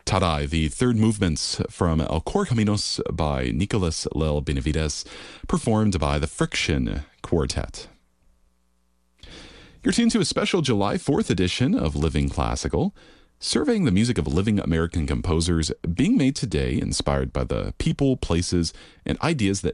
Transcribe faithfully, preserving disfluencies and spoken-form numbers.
Tadai, the third movements from El Correcaminos by Nicolas Lel Benavides, performed by the Friction Quartet. You're tuned to a special July fourth edition of Living Classical, surveying the music of living American composers being made today, inspired by the people, places, and ideas that